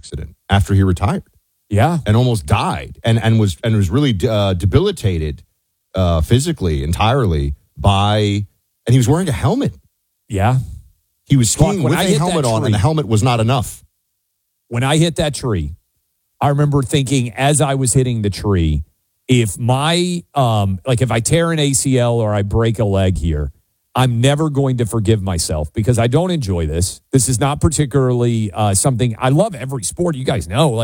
accident after he retired. Yeah. And almost died and was really debilitated physically entirely and he was wearing a helmet. Yeah. He was skiing with a helmet on, and the helmet was not enough. When I hit that tree, I remember thinking as I was hitting the tree, if my if I tear an ACL or I break a leg here, I'm never going to forgive myself because I don't enjoy this. This is not particularly something. I love every sport. You guys know,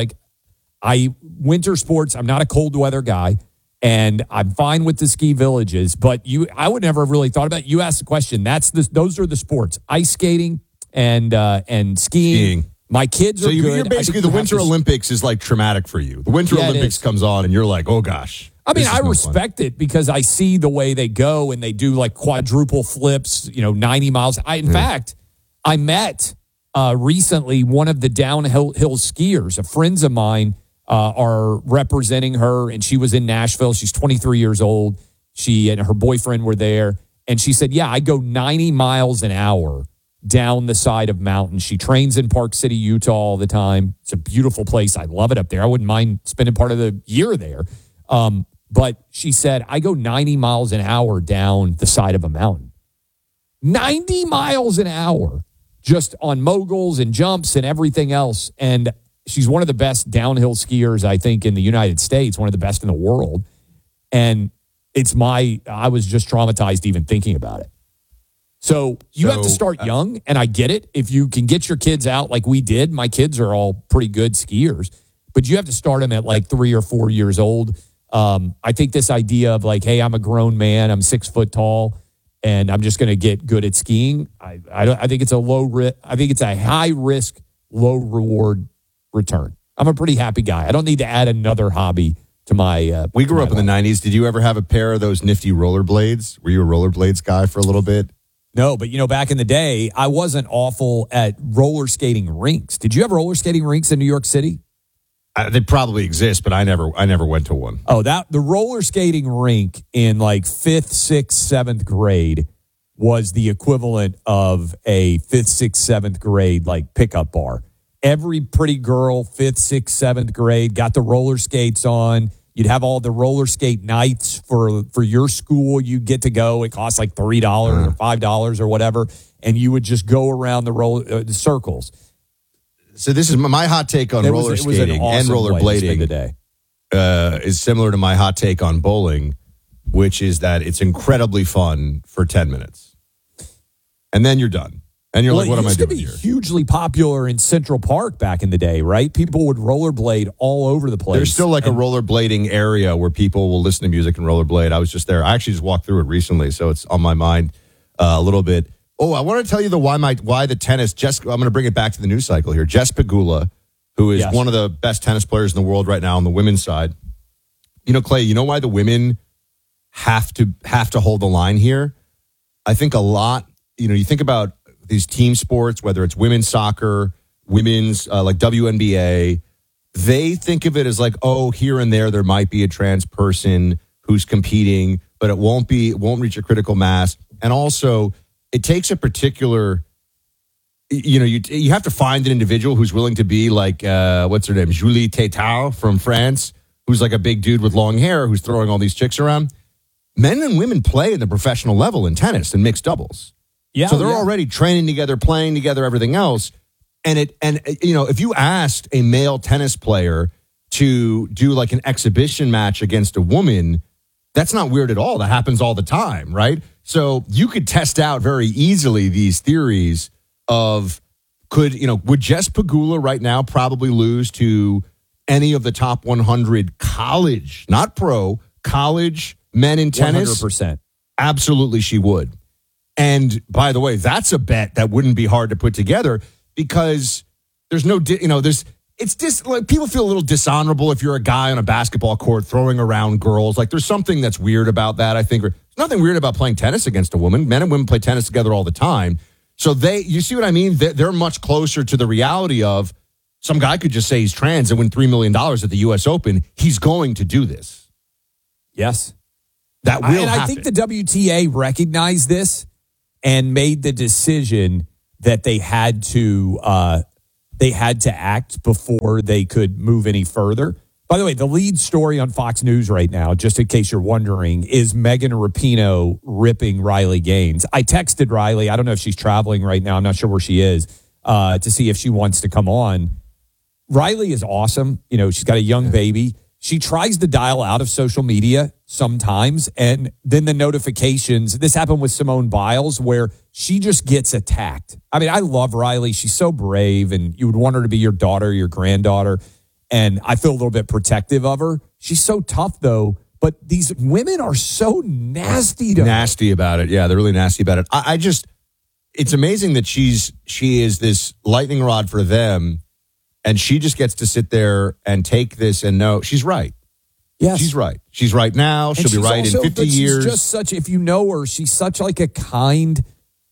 winter sports, I'm not a cold weather guy, and I'm fine with the ski villages, but I would never have really thought about it. You asked the question. Those are the sports. Ice skating and skiing. My kids are good. So you're basically, the Winter Olympics is like traumatic for you. The Winter Olympics comes on and you're like, oh gosh. I mean, I respect it because I see the way they go and they do like quadruple flips, 90 miles. In fact, I met recently one of the downhill skiers. Friends of mine are representing her, and she was in Nashville. She's 23 years old. She and her boyfriend were there, and she said, yeah, I go 90 miles an hour down the side of mountains. She trains in Park City, Utah all the time. It's a beautiful place. I love it up there. I wouldn't mind spending part of the year there. But she said, I go 90 miles an hour down the side of a mountain. 90 miles an hour just on moguls and jumps and everything else. And she's one of the best downhill skiers, I think, in the United States, one of the best in the world. And I was just traumatized even thinking about it. So you have to start young, and I get it. If you can get your kids out like we did, my kids are all pretty good skiers, but you have to start them at like 3 or 4 years old. I think this idea of like, hey, I'm a grown man, I'm 6 foot tall, and I'm just going to get good at skiing. I think it's a low risk. I think it's a high risk, low reward return. I'm a pretty happy guy. I don't need to add another hobby to my. We grew up in the 90s. Did you ever have a pair of those nifty rollerblades? Were you a rollerblades guy for a little bit? No, but back in the day, I wasn't awful at roller skating rinks. Did you have roller skating rinks in New York City? They probably exist, but I never went to one. Oh, the roller skating rink in like 5th, 6th, 7th grade was the equivalent of a 5th, 6th, 7th grade like pickup bar. Every pretty girl, 5th, 6th, 7th grade, got the roller skates on. You'd have all the roller skate nights for your school. You'd get to go. It cost like $3 or $5 or whatever, and you would just go around the circles. So this is my hot take on roller skating and rollerblading. Is similar to my hot take on bowling, which is that it's incredibly fun for 10 minutes, and then you're done. And you're like, what am I doing here? It used to be hugely popular in Central Park back in the day, right? People would rollerblade all over the place. There's still like a rollerblading area where people will listen to music and rollerblade. I was just there. I actually just walked through it recently, so it's on my mind a little bit. Oh, I want to tell you why the tennis. I'm going to bring it back to the news cycle here. Jess Pegula, who is one of the best tennis players in the world right now on the women's side. Clay, you know why the women have to hold the line here? I think a lot. You think about these team sports, whether it's women's soccer, women's like WNBA, they think of it as like, oh, here and there might be a trans person who's competing, but it won't reach a critical mass. And also, it takes a particular, you have to find an individual who's willing to be like, what's her name, Julie Tétard from France, who's like a big dude with long hair who's throwing all these chicks around. Men and women play at the professional level in tennis and mixed doubles. Yeah, so they're already training together, playing together, everything else. And if you asked a male tennis player to do like an exhibition match against a woman, that's not weird at all. That happens all the time, right? So you could test out very easily these theories of would Jess Pegula right now probably lose to any of the top 100 college, not pro, college men in tennis? 100%. Absolutely she would. And by the way, that's a bet that wouldn't be hard to put together because there's no, people feel a little dishonorable if you're a guy on a basketball court throwing around girls. Like there's something that's weird about that. I think there's nothing weird about playing tennis against a woman. Men and women play tennis together all the time. So you see what I mean? They're much closer to the reality of some guy could just say he's trans and win $3 million at the U.S. Open. He's going to do this. Yes. That will happen. I think the WTA recognized this and made the decision that they had to they had to act before they could move any further. By the way, the lead story on Fox News right now, just in case you're wondering, is Megan Rapinoe ripping Riley Gaines. I texted Riley. I don't know if she's traveling right now. I'm not sure where she is, to see if she wants to come on. Riley is awesome. You know, she's got a young baby. She tries to dial out of social media sometimes, and then the notifications. This happened with Simone Biles, where she just gets attacked. I mean, I love Riley. She's so brave, and you would want her to be your daughter, your granddaughter. And I feel a little bit protective of her. She's so tough, though. But these women are so nasty to her. Nasty about it. Yeah, they're really nasty about it. I just, it's amazing that she is this lightning rod for them, and she just gets to sit there and take this and know she's right. Yes. She's right. She's right now. She'll be right in 50 years. She's just such, if you know her, she's such like a kind,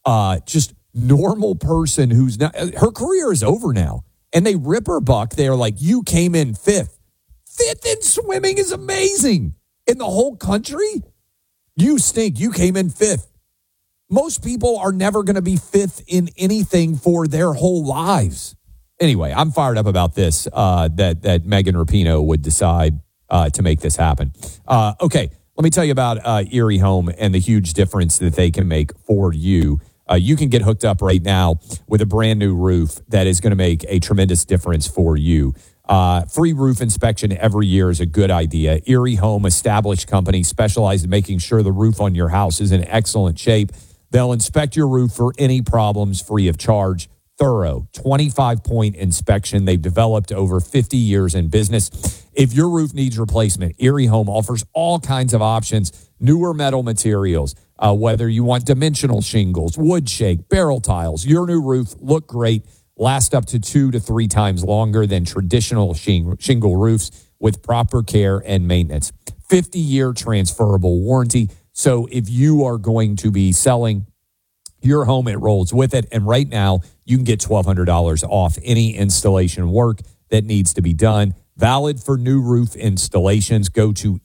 just normal person who's not, her career is over now. And they rip her buck. They're like, you came in fifth. Fifth in swimming is amazing. In the whole country, you stink. You came in fifth. Most people are never going to be fifth in anything for their whole lives. Anyway, I'm fired up about this, that Megan Rapinoe would decide to make this happen. Okay, let me tell you about Erie Home and the huge difference that they can make for you. You can get hooked up right now with a brand new roof that is going to make a tremendous difference for you. Free roof inspection every year is a good idea. Erie Home, established company, specialized in making sure the roof on your house is in excellent shape. They'll inspect your roof for any problems free of charge. Thorough 25-point inspection they've developed over 50 years in business. If your roof needs replacement, Erie Home offers all kinds of options, newer metal materials, whether you want dimensional shingles, wood shake, barrel tiles. Your new roof look great, last up to 2 to 3 times longer than traditional shingle roofs with proper care and maintenance. 50-year transferable warranty. So if you are going to be selling your home, it rolls with it. And right now, you can get $1,200 off any installation work that needs to be done. Valid for new roof installations. Go to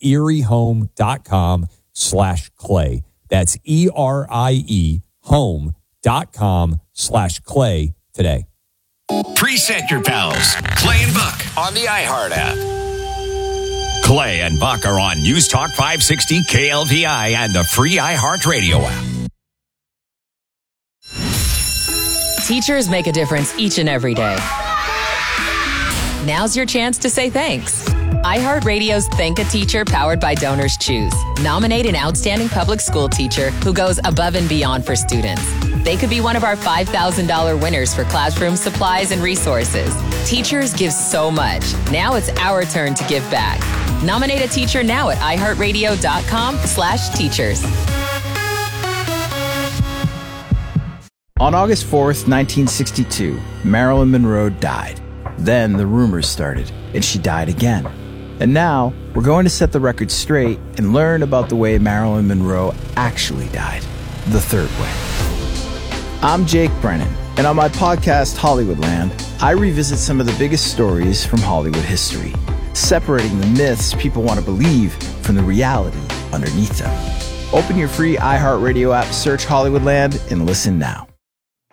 eriehome.com/clay. That's ERIE home.com/clay today. Preset your pals, Clay and Buck, on the iHeart app. Clay and Buck are on News Talk 560 KLVI and the free iHeart Radio app. Teachers make a difference each and every day. Now's your chance to say thanks. iHeartRadio's Thank a Teacher, powered by Donors Choose. Nominate an outstanding public school teacher who goes above and beyond for students. They could be one of our $5,000 winners for classroom supplies and resources. Teachers give so much. Now it's our turn to give back. Nominate a teacher now at iHeartRadio.com/teachers. On August 4th, 1962, Marilyn Monroe died. Then the rumors started, and she died again. And now, we're going to set the record straight and learn about the way Marilyn Monroe actually died, the third way. I'm Jake Brennan, and on my podcast, Hollywoodland, I revisit some of the biggest stories from Hollywood history, separating the myths people want to believe from the reality underneath them. Open your free iHeartRadio app, search Hollywoodland, and listen now.